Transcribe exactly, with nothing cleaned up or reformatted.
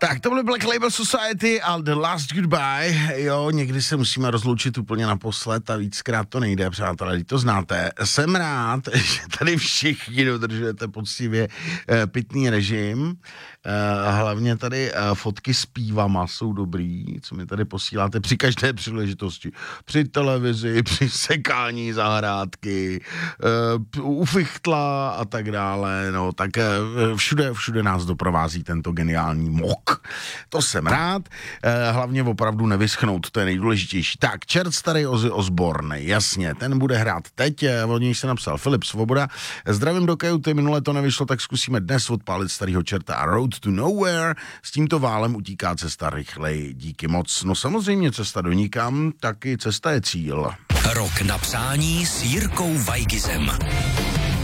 Tak to byly Black Label Society a The Last Goodbye. Jo, někdy se musíme rozloučit úplně naposled a víckrát to nejde, přátelé, to znáte. Jsem rád, že tady všichni dodržujete poctivě uh, pitný režim. Uh, hlavně tady uh, fotky s pívama jsou dobrý, co mi tady posíláte při každé příležitosti. Při televizi, při sekání zahrádky, uh, u fichtla a tak dále. No, tak uh, všude, všude nás doprovází tento geniální mok. To jsem rád, eh, hlavně opravdu nevyschnout, to je nejdůležitější. Tak, čert starý Ozzy Osbourne, jasně, ten bude hrát teď, eh, od něj se napsal Filip Svoboda. Zdravím do kajuty, minule to nevyšlo, tak zkusíme dnes odpálit starýho čerta a Road to Nowhere. S tímto válem utíká cesta rychleji, díky moc. No samozřejmě cesta do nikam, taky cesta je cíl. Rok na přání s Jirkou Weigizem.